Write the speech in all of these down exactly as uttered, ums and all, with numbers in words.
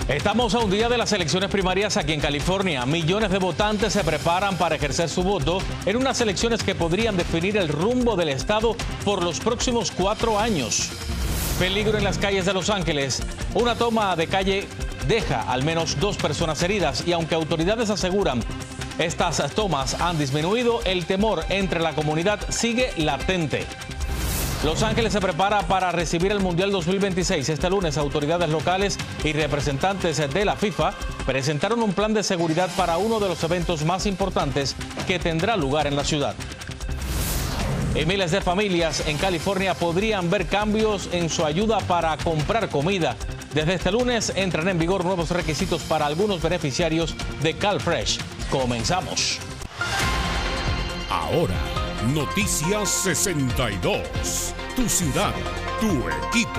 Estamos a un día de las elecciones primarias aquí en California. Millones de votantes se preparan para ejercer su voto en unas elecciones que podrían definir el rumbo del estado por los próximos cuatro años. Peligro en las calles de Los Ángeles. Una toma de calle deja al menos dos personas heridas y aunque autoridades aseguran estas tomas han disminuido, el temor entre la comunidad sigue latente. Los Ángeles se prepara para recibir el Mundial dos mil veintiséis. Este lunes, autoridades locales y representantes de la FIFA presentaron un plan de seguridad para uno de los eventos más importantes que tendrá lugar en la ciudad. Y miles de familias en California podrían ver cambios en su ayuda para comprar comida. Desde este lunes entran en vigor nuevos requisitos para algunos beneficiarios de CalFresh. Comenzamos. Ahora, Noticias sesenta y dos. Tu ciudad, tu equipo.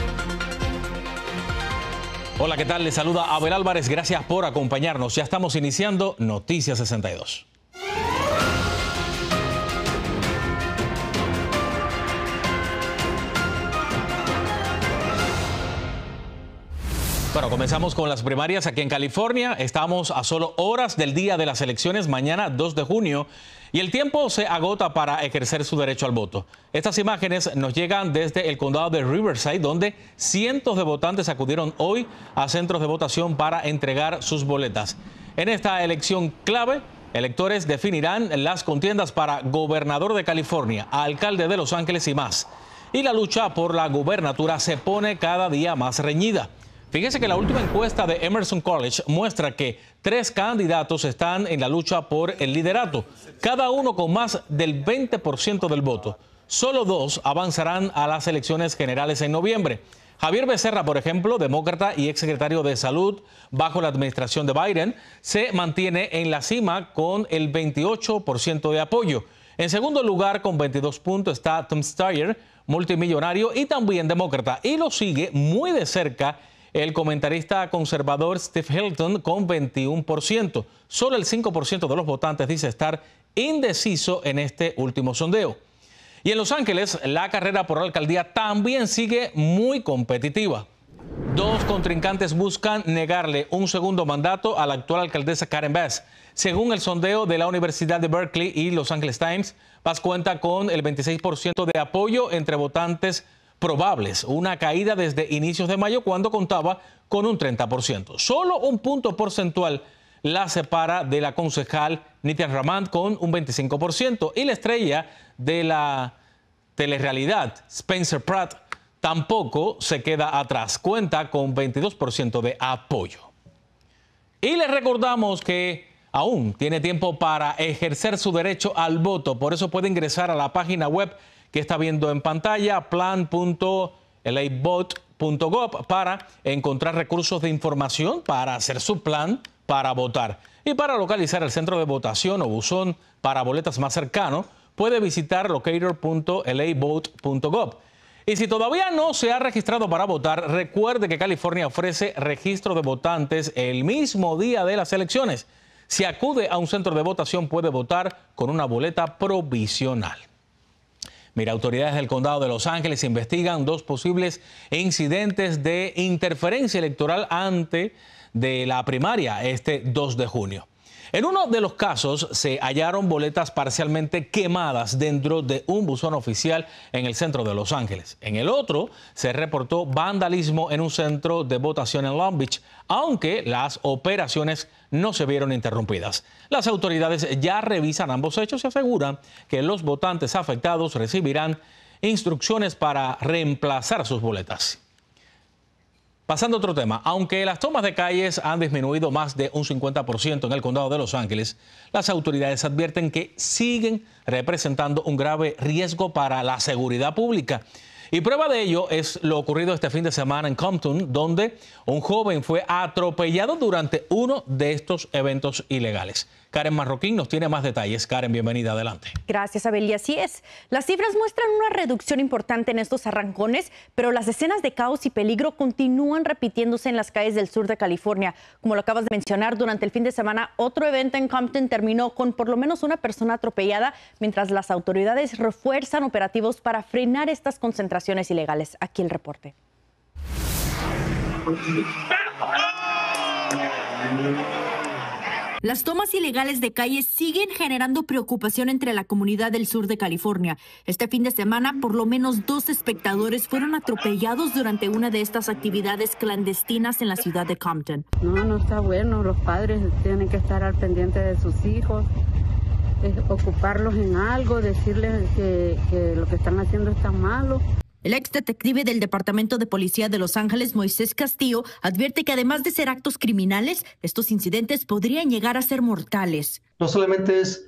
Hola, ¿qué tal? Les saluda Abel Álvarez. Gracias por acompañarnos. Ya estamos iniciando Noticias sesenta y dos. Bueno, comenzamos con las primarias aquí en California. Estamos a solo horas del día de las elecciones, mañana dos de junio, y el tiempo se agota para ejercer su derecho al voto. Estas imágenes nos llegan desde el condado de Riverside, donde cientos de votantes acudieron hoy a centros de votación para entregar sus boletas. En esta elección clave, electores definirán las contiendas para gobernador de California, alcalde de Los Ángeles y más. Y la lucha por la gubernatura se pone cada día más reñida. Fíjese que la última encuesta de Emerson College muestra que tres candidatos están en la lucha por el liderato, cada uno con más del veinte por ciento del voto. Solo dos avanzarán a las elecciones generales en noviembre. Javier Becerra, por ejemplo, demócrata y exsecretario de Salud bajo la administración de Biden, se mantiene en la cima con el veintiocho por ciento de apoyo. En segundo lugar, con veintidós puntos, está Tom Steyer, multimillonario y también demócrata, y lo sigue muy de cerca el comentarista conservador Steve Hilton con veintiuno por ciento. Solo el cinco por ciento de los votantes dice estar indeciso en este último sondeo. Y en Los Ángeles, la carrera por la alcaldía también sigue muy competitiva. Dos contrincantes buscan negarle un segundo mandato a la actual alcaldesa Karen Bass. Según el sondeo de la Universidad de Berkeley y Los Angeles Times, Bass cuenta con el veintiséis por ciento de apoyo entre votantes probables, una caída desde inicios de mayo cuando contaba con un treinta por ciento. Solo un punto porcentual la separa de la concejal Nitya Raman con un veinticinco por ciento y la estrella de la telerrealidad Spencer Pratt tampoco se queda atrás, cuenta con veintidós por ciento de apoyo. Y les recordamos que aún tiene tiempo para ejercer su derecho al voto, por eso puede ingresar a la página web que está viendo en pantalla, plan punto l a vote punto gov, para encontrar recursos de información para hacer su plan para votar. Y para localizar el centro de votación o buzón para boletas más cercano, puede visitar locator punto l a vote punto gov. Y si todavía no se ha registrado para votar, recuerde que California ofrece registro de votantes el mismo día de las elecciones. Si acude a un centro de votación, puede votar con una boleta provisional. Mira, autoridades del condado de Los Ángeles investigan dos posibles incidentes de interferencia electoral antes de la primaria este dos de junio. En uno de los casos se hallaron boletas parcialmente quemadas dentro de un buzón oficial en el centro de Los Ángeles. En el otro se reportó vandalismo en un centro de votación en Long Beach, aunque las operaciones no se vieron interrumpidas. Las autoridades ya revisan ambos hechos y aseguran que los votantes afectados recibirán instrucciones para reemplazar sus boletas. Pasando a otro tema, aunque las tomas de calles han disminuido más de un cincuenta por ciento en el condado de Los Ángeles, las autoridades advierten que siguen representando un grave riesgo para la seguridad pública. Y prueba de ello es lo ocurrido este fin de semana en Compton, donde un joven fue atropellado durante uno de estos eventos ilegales. Karen Marroquín nos tiene más detalles. Karen, bienvenida, adelante. Gracias, Abel, y así es. Las cifras muestran una reducción importante en estos arrancones, pero las escenas de caos y peligro continúan repitiéndose en las calles del sur de California. Como lo acabas de mencionar, durante el fin de semana, otro evento en Compton terminó con por lo menos una persona atropellada, mientras las autoridades refuerzan operativos para frenar estas concentraciones ilegales. Aquí el reporte. Las tomas ilegales de calles siguen generando preocupación entre la comunidad del sur de California. Este fin de semana, por lo menos dos espectadores fueron atropellados durante una de estas actividades clandestinas en la ciudad de Compton. No, no está bueno. Los padres tienen que estar al pendiente de sus hijos, eh, ocuparlos en algo, decirles que, que lo que están haciendo está malo. El ex detective del Departamento de Policía de Los Ángeles, Moisés Castillo, advierte que además de ser actos criminales, estos incidentes podrían llegar a ser mortales. No solamente es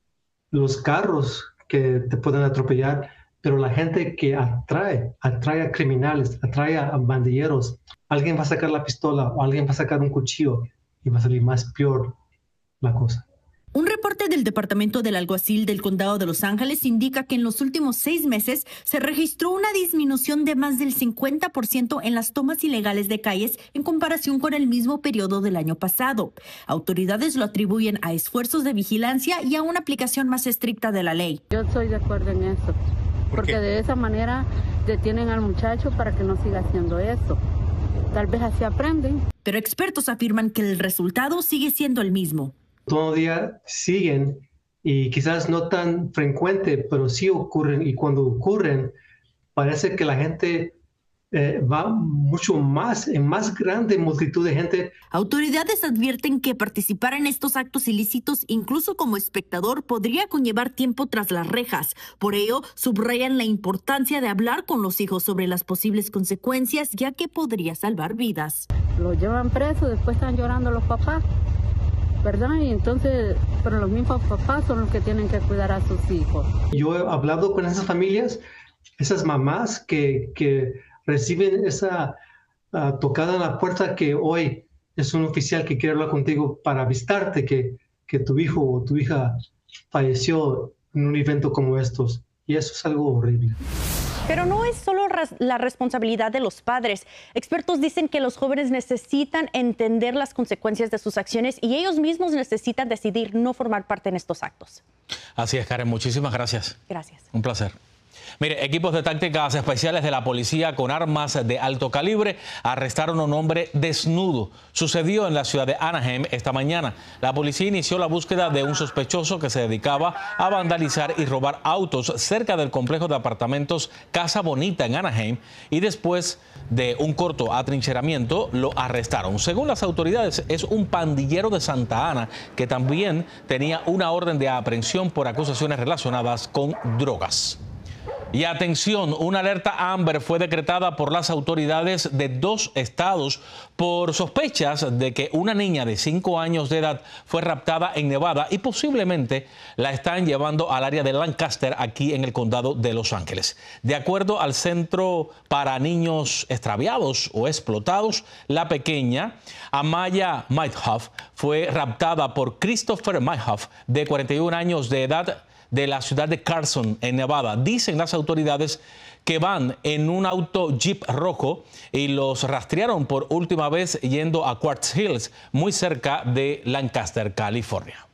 los carros que te pueden atropellar, pero la gente que atrae, atrae a criminales, atrae a bandilleros. Alguien va a sacar la pistola o alguien va a sacar un cuchillo y va a salir más peor la cosa. Un reporte del Departamento del Alguacil del Condado de Los Ángeles indica que en los últimos seis meses se registró una disminución de más del cincuenta por ciento en las tomas ilegales de calles en comparación con el mismo periodo del año pasado. Autoridades lo atribuyen a esfuerzos de vigilancia y a una aplicación más estricta de la ley. Yo estoy de acuerdo en eso, porque de esa manera detienen al muchacho para que no siga haciendo eso. Tal vez así aprenden. Pero expertos afirman que el resultado sigue siendo el mismo. Todavía siguen y quizás no tan frecuente, pero sí ocurren, y cuando ocurren parece que la gente eh, va mucho más, en más grande multitud de gente. Autoridades advierten que participar en estos actos ilícitos, incluso como espectador, podría conllevar tiempo tras las rejas. Por ello, subrayan la importancia de hablar con los hijos sobre las posibles consecuencias, ya que podría salvar vidas. Los llevan presos, después están llorando los papás, ¿verdad? Y entonces, pero los mismos papás son los que tienen que cuidar a sus hijos. Yo he hablado con esas familias, esas mamás que, que reciben esa uh, tocada en la puerta que hoy es un oficial que quiere hablar contigo para avisarte que, que tu hijo o tu hija falleció en un evento como estos. Y eso es algo horrible. Pero no es solo la responsabilidad de los padres. Expertos dicen que los jóvenes necesitan entender las consecuencias de sus acciones y ellos mismos necesitan decidir no formar parte en estos actos. Así es, Karen. Muchísimas gracias. Gracias. Un placer. Mire, equipos de tácticas especiales de la policía con armas de alto calibre arrestaron a un hombre desnudo. Sucedió en la ciudad de Anaheim esta mañana. La policía inició la búsqueda de un sospechoso que se dedicaba a vandalizar y robar autos cerca del complejo de apartamentos Casa Bonita en Anaheim y después de un corto atrincheramiento lo arrestaron. Según las autoridades, es un pandillero de Santa Ana que también tenía una orden de aprehensión por acusaciones relacionadas con drogas. Y atención, una alerta Amber fue decretada por las autoridades de dos estados por sospechas de que una niña de cinco años de edad fue raptada en Nevada y posiblemente la están llevando al área de Lancaster, aquí en el condado de Los Ángeles. De acuerdo al Centro para Niños Extraviados o Explotados, la pequeña Amaya Myhoff fue raptada por Christopher Myhoff, de cuarenta y un años de edad, de la ciudad de Carson, en Nevada. Dicen las autoridades que van en un auto Jeep rojo y los rastrearon por última vez yendo a Quartz Hills, muy cerca de Lancaster, California.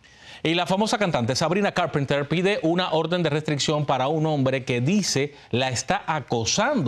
Y la famosa cantante Sabrina Carpenter pide una orden de restricción para un hombre que dice la está acosando.